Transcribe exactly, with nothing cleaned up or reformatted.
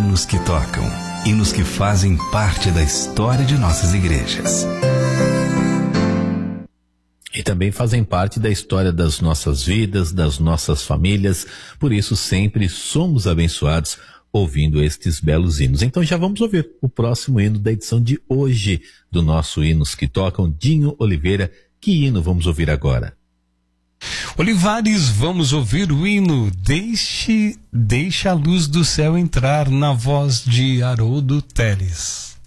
hinos que tocam, hinos que fazem parte da história de nossas igrejas. E também fazem parte da história das nossas vidas, das nossas famílias. Por isso sempre somos abençoados ouvindo estes belos hinos. Então já vamos ouvir o próximo hino da edição de hoje do nosso Hinos que Tocam, Dinho Oliveira. Que hino vamos ouvir agora? Olivares, vamos ouvir o hino Deixe, Deixe a Luz do Céu Entrar, na voz de Haroldo Teles.